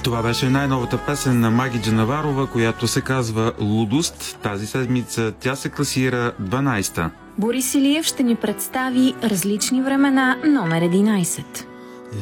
Това беше най-новата песен на Маги Джанаварова, която се казва "Лудост". Тази седмица тя се класира 12-та. Борис Илиев ще ни представи "Различни времена" номер 11.